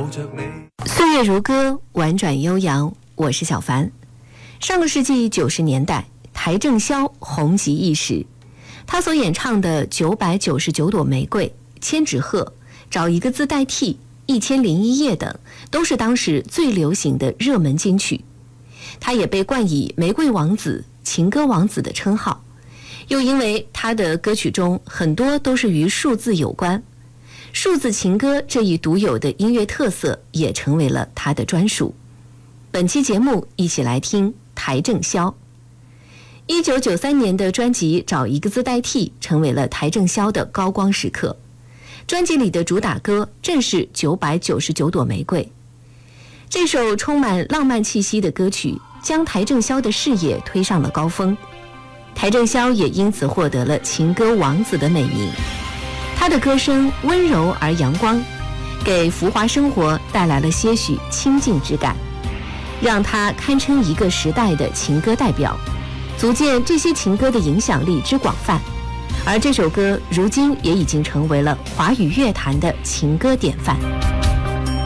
岁月如歌，婉转悠扬。我是小凡。上个世纪90年代，邰正宵红极一时。他所演唱的《999朵玫瑰》、千纸鹤、找一个字代替、1001夜等，都是当时最流行的热门金曲。他也被冠以玫瑰王子、情歌王子的称号，又因为他的歌曲中很多都是与数字有关，数字情歌这一独有的音乐特色也成为了他的专属。本期节目一起来听邰正宵。1993年的专辑《找一个字代替》成为了邰正宵的高光时刻，专辑里的主打歌正是999朵玫瑰。这首充满浪漫气息的歌曲将邰正宵的事业推上了高峰，邰正宵也因此获得了情歌王子的美名。他的歌声温柔而阳光，给浮华生活带来了些许清静之感，让他堪称一个时代的情歌代表，足见这些情歌的影响力之广泛。而这首歌如今也已经成为了华语乐坛的情歌典范。